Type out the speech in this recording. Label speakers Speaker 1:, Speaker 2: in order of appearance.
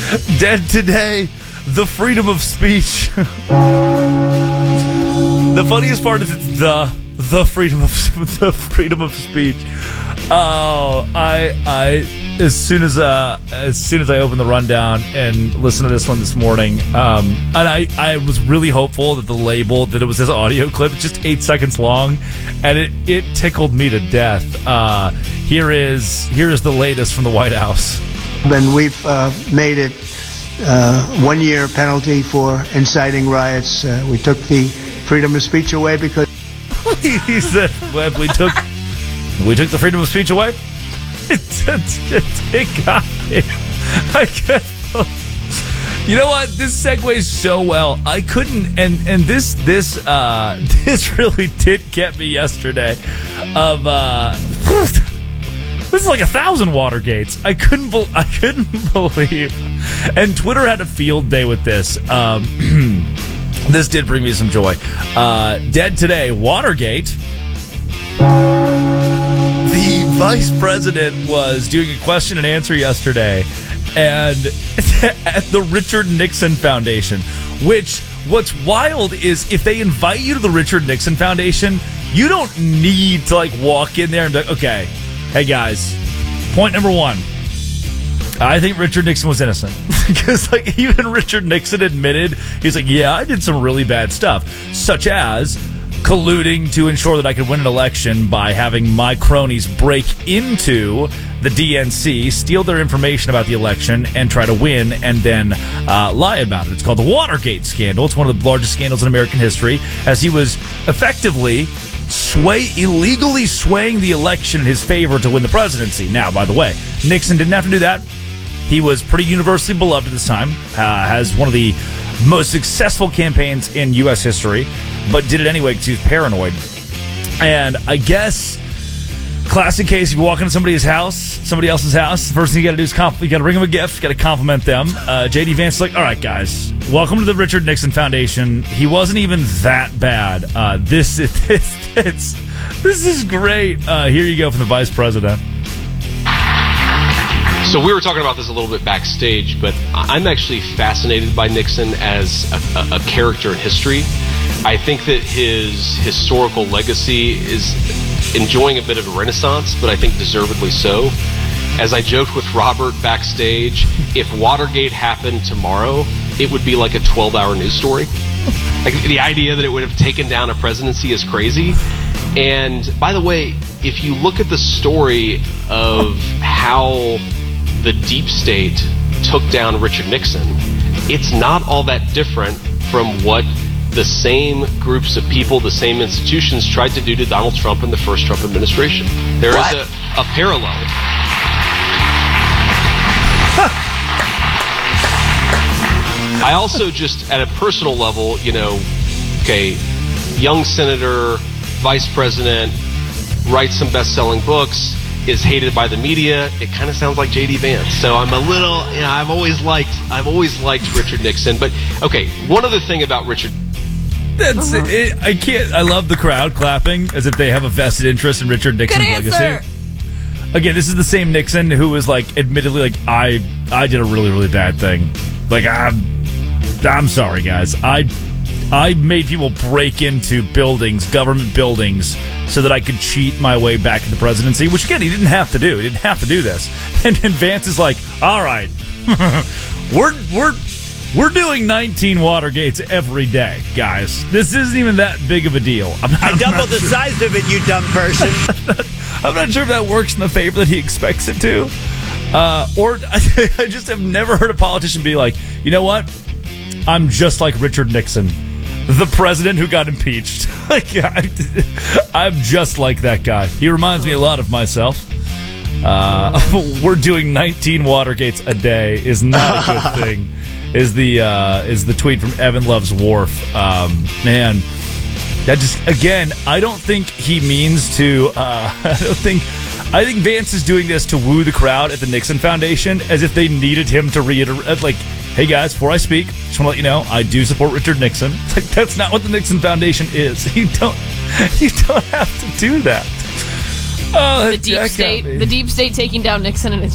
Speaker 1: Dead today, the freedom of speech. The funniest part is it's the freedom of speech. Oh, I as soon as I opened the rundown and listened to this one this morning, and I was really hopeful that the label that it was this audio clip, just 8 seconds long, and it tickled me to death. Here is the latest from the White House.
Speaker 2: And we've made it 1 year penalty for inciting riots. We took the freedom of speech away because
Speaker 1: he said, well, we took the freedom of speech away. It got me. I can't. You know what? This segues so well. I couldn't, and this really did get me yesterday. This is like 1,000 Watergates. I couldn't believe. And Twitter had a field day with this. This did bring me some joy. Dead today, Watergate. The vice president was doing a question and answer yesterday, and at the Richard Nixon Foundation. Which, what's wild is if they invite you to the Richard Nixon Foundation, you don't need to walk in there and be like, okay, hey guys, point number one. I think Richard Nixon was innocent. Because even Richard Nixon admitted, he's like, yeah, I did some really bad stuff, such as colluding to ensure that I could win an election by having my cronies break into the DNC, steal their information about the election, and try to win, and then lie about it. It's called the Watergate scandal. It's one of the largest scandals in American history, as he was effectively illegally swaying the election in his favor to win the presidency. Now, by the way, Nixon didn't have to do that. He was pretty universally beloved at this time, has one of the most successful campaigns in U.S. history, but did it anyway because he was paranoid. And I guess, classic case, if you walk into somebody else's house, the first thing you got to do is you got to bring them a gift, you got to compliment them. J.D. Vance is like, all right, guys, welcome to the Richard Nixon Foundation. He wasn't even that bad. This is great. Here you go from the vice president.
Speaker 3: So we were talking about this a little bit backstage, but I'm actually fascinated by Nixon as a character in history. I think that his historical legacy is enjoying a bit of a renaissance, but I think deservedly so. As I joked with Robert backstage, if Watergate happened tomorrow, it would be like a 12-hour news story. The idea that it would have taken down a presidency is crazy. And by the way, if you look at the story of how the deep state took down Richard Nixon, it's not all that different from what the same groups of people, the same institutions tried to do to Donald Trump in the first Trump administration. There is a parallel. I also just, at a personal level, young senator, vice president, writes some best-selling books, is hated by the media. It kind of sounds like J.D. Vance. So I'm a little, I've always liked Richard Nixon. But okay, one other thing about Richard.
Speaker 1: That's it. I love the crowd clapping as if they have a vested interest in Richard Nixon's legacy. Again, this is the same Nixon who was admittedly I did a really, really bad thing. I'm sorry, guys. I made people break into government buildings, so that I could cheat my way back to the presidency, which, again, he didn't have to do. He didn't have to do this. And then Vance is like, all right, we're doing 19 Watergates every day, guys. This isn't even that big of a deal.
Speaker 4: I doubled the size of it, you dumb person.
Speaker 1: I'm not sure if that works in the favor that he expects it to. Or I just have never heard a politician be like, you know what? I'm just like Richard Nixon, the president who got impeached. I'm just like that guy. He reminds me a lot of myself. We're doing 19 Watergates a day is not a good thing. Is the tweet from Evan Loves Wharf. Man, that just, again, I don't think he means to. I think Vance is doing this to woo the crowd at the Nixon Foundation, as if they needed him to reiterate, hey guys, before I speak, just want to let you know, I do support Richard Nixon. That's not what the Nixon Foundation is. You don't have to do that.
Speaker 5: The deep state taking down Nixon and his